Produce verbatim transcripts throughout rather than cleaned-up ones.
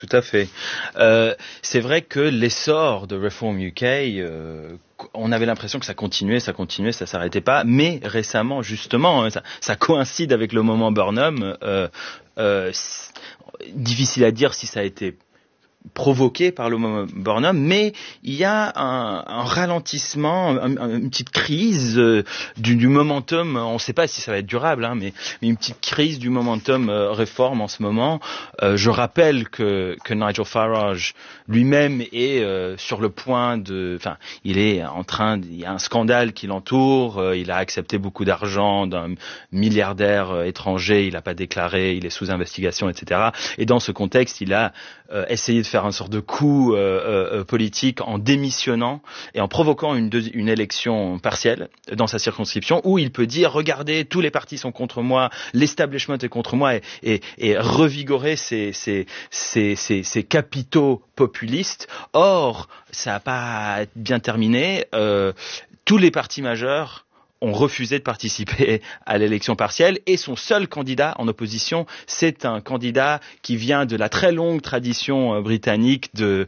Tout à fait. Euh, c'est vrai que l'essor de Reform U K, euh, on avait l'impression que ça continuait, ça continuait, ça s'arrêtait pas. Mais récemment, justement, ça, ça coïncide avec le moment Burnham. Euh, euh, difficile à dire si ça a été provoqué par le moment Burnham, mais il y a un, un ralentissement, un, un, une petite crise euh, du, du momentum. On ne sait pas si ça va être durable, hein, mais, mais une petite crise du momentum euh, réforme en ce moment. Euh, je rappelle que, que Nigel Farage lui-même est euh, sur le point de, enfin, il est en train, de, il y a un scandale qui l'entoure. Euh, il a accepté beaucoup d'argent d'un milliardaire euh, étranger. Il n'a pas déclaré, il est sous investigation, et cetera. Et dans ce contexte, il a euh, essayé de faire une sorte de coup euh, euh, politique en démissionnant et en provoquant une, deux, une élection partielle dans sa circonscription où il peut dire regardez, tous les partis sont contre moi, l'establishment est contre moi et, et, et revigorer ses, ses, ses, ses, ses capitaux populistes. Or, ça n'a pas bien terminé. Euh, tous les partis majeurs ont refusé de participer à l'élection partielle et son seul candidat en opposition, c'est un candidat qui vient de la très longue tradition euh, britannique de,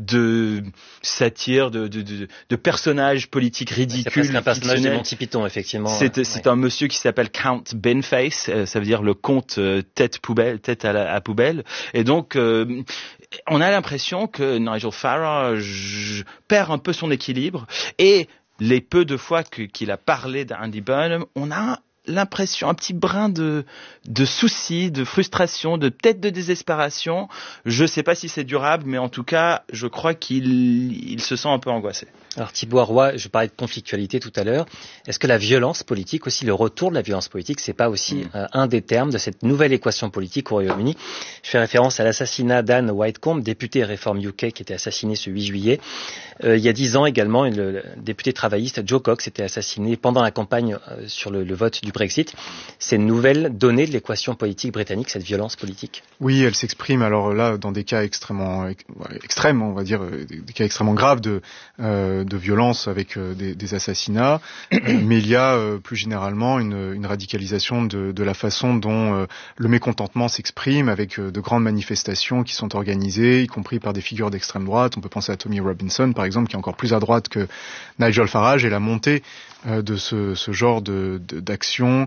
de satire, de, de, de, de personnages politiques ridicules. C'est un personnage de Monty Python, effectivement. C'est, euh, c'est ouais. un monsieur qui s'appelle Count Binface, euh, ça veut dire le comte euh, tête poubelle, tête à, la, à poubelle. Et donc, euh, on a l'impression que Nigel Farage perd un peu son équilibre et les peu de fois que, qu'il a parlé d'Andy Burnham, on a l'impression, un petit brin de, de souci, de frustration, de peut-être de désespération. Je ne sais pas si c'est durable, mais en tout cas, je crois qu'il il se sent un peu angoissé. Alors Thibaut Roy, je parlais de conflictualité tout à l'heure. Est-ce que la violence politique, aussi le retour de la violence politique, c'est pas aussi mmh. euh, un des termes de cette nouvelle équation politique au Royaume-Uni? Je fais référence à l'assassinat d'Anne Whitcomb, députée Reform U K, qui était assassinée ce huit juillet. Euh, il y a dix ans également, une, le député travailliste Joe Cox était assassiné pendant la campagne euh, sur le, le vote du Brexit. C'est une nouvelle donnée de l'équation politique britannique, cette violence politique. Oui, elle s'exprime alors là dans des cas extrêmement extrêmes, on va dire, des cas extrêmement graves de euh, de violence avec euh, des, des assassinats, euh, mais il y a euh, plus généralement une, une radicalisation de, de la façon dont euh, le mécontentement s'exprime avec euh, de grandes manifestations qui sont organisées, y compris par des figures d'extrême droite. On peut penser à Tommy Robinson, par exemple, qui est encore plus à droite que Nigel Farage, et la montée euh, de ce, ce genre de, de, d'action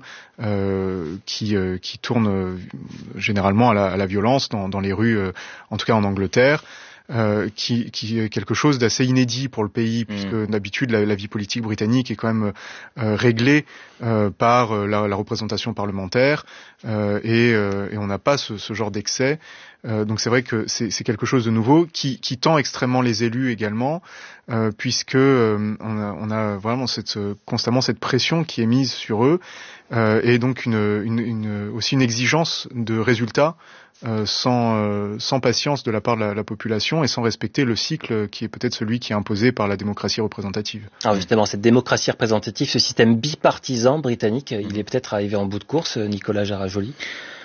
euh, qui, euh, qui tourne euh, généralement à la, à la violence dans, dans les rues, euh, en tout cas en Angleterre. Euh, qui, qui est quelque chose d'assez inédit pour le pays, puisque mmh. d'habitude la, la vie politique britannique est quand même euh, réglée euh, par euh, la, la représentation parlementaire euh, et, euh, et on n'a pas ce, ce genre d'excès. Euh, donc c'est vrai que c'est, c'est quelque chose de nouveau qui, qui tend extrêmement les élus également, euh, puisque euh, on, a, on a vraiment cette, constamment cette pression qui est mise sur eux euh, et donc une, une, une, aussi une exigence de résultats. Euh, sans, euh, sans patience de la part de la, la population et sans respecter le cycle qui est peut-être celui qui est imposé par la démocratie représentative. Alors justement, cette démocratie représentative, ce système bipartisan britannique, mmh. il est peut-être arrivé en bout de course, Nicolas Jarajoli?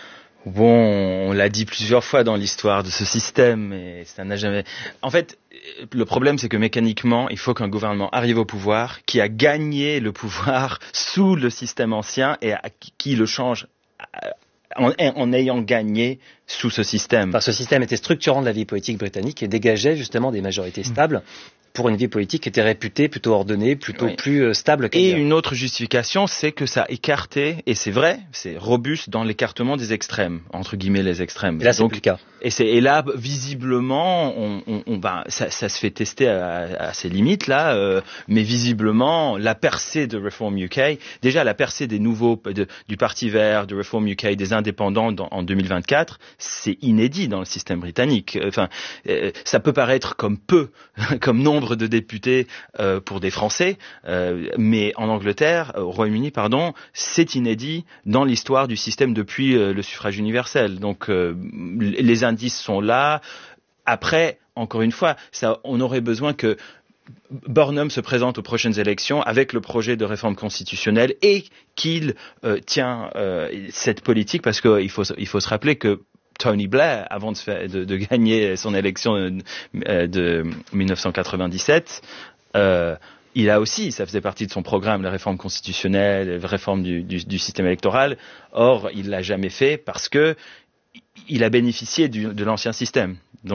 Bon, on l'a dit plusieurs fois dans l'histoire de ce système, et ça n'a jamais... En fait, le problème, c'est que mécaniquement, il faut qu'un gouvernement arrive au pouvoir, qui a gagné le pouvoir sous le système ancien et à, qui le change... À, En, en ayant gagné sous ce système. Enfin, ce système était structurant de la vie politique britannique et dégageait justement des majorités stables pour une vie politique qui était réputée plutôt ordonnée, plutôt oui. plus stable qu'ailleurs. Et une autre justification, c'est que ça écartait, et c'est vrai, c'est robuste dans l'écartement des extrêmes, entre guillemets les extrêmes. Et là, c'est Donc, plus le cas. Et, c'est, et là, visiblement, on, on, on, ben, ça, ça se fait tester à, à ses limites, là, euh, mais visiblement, la percée de Reform U K, déjà la percée des nouveaux, de, du Parti vert, de Reform U K, des indépendants dans, en deux mille vingt-quatre, c'est inédit dans le système britannique. Enfin, euh, ça peut paraître comme peu, comme nombre de députés euh, pour des Français, euh, mais en Angleterre, au Royaume-Uni, pardon, c'est inédit dans l'histoire du système depuis euh, le suffrage universel. Donc, euh, les indices sont là. Après, encore une fois, ça, on aurait besoin que Burnham se présente aux prochaines élections avec le projet de réforme constitutionnelle et qu'il euh, tient euh, cette politique, parce qu'il faut, il faut se rappeler que Tony Blair, avant de, faire, de, de gagner son élection euh, de dix-neuf cent quatre-vingt-dix-sept, euh, il a aussi, ça faisait partie de son programme, la réforme constitutionnelle, la réforme du, du, du système électoral. Or, il l'a jamais fait parce que il a bénéficié du, de l'ancien système. Donc,